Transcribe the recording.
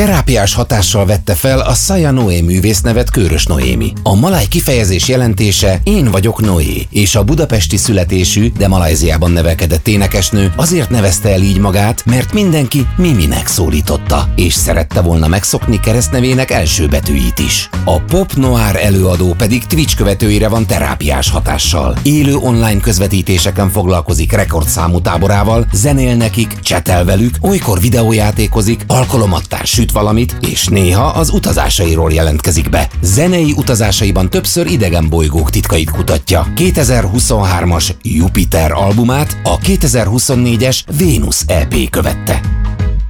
Terápiás hatással vette fel a Saya Noé művésznevet Kőrös Noémi. A maláj kifejezés jelentése én vagyok Noé, és a budapesti születésű, de Malajziában nevelkedett énekesnő azért nevezte el így magát, mert mindenki Miminek szólította, és szerette volna megszokni keresztnevének első betűit is. A Pop Noir előadó pedig Twitch követőire van terápiás hatással. Élő online közvetítéseken foglalkozik rekordszámú táborával, zenél nekik, csetel velük, olykor videójátékozik, alkalomattán süt valamit, és néha az utazásairól jelentkezik be. Zenei utazásaiban többször idegen bolygók titkait kutatja. 2023-as Jupiter albumát a 2024-es Vénusz EP követte.